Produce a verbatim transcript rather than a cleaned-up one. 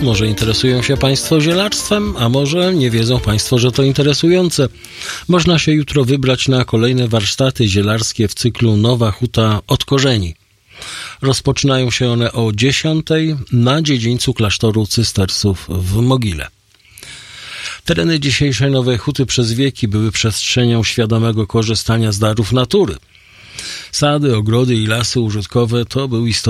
Może interesują się Państwo zielarstwem, a może nie wiedzą Państwo, że to interesujące. Można się jutro wybrać na kolejne warsztaty zielarskie w cyklu Nowa Huta od korzeni. Rozpoczynają się one o dziesiątej na dziedzińcu klasztoru cystersów w Mogile. Tereny dzisiejszej Nowej Huty przez wieki były przestrzenią świadomego korzystania z darów natury. Sady, ogrody i lasy użytkowe to był istotny